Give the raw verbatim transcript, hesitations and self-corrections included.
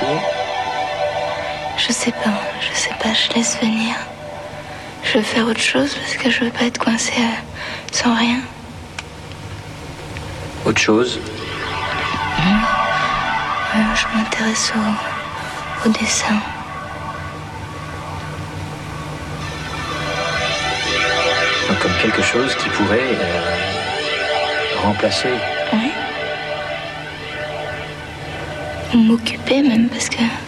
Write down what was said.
particulier? Je sais pas, je sais pas, je laisse venir. Je veux faire autre chose parce que je veux pas être coincée euh, sans rien. Autre chose? Euh, je m'intéresse au, au dessin. Donc, comme quelque chose qui pourrait euh, remplacer. Oui. Ou m'occuper même parce que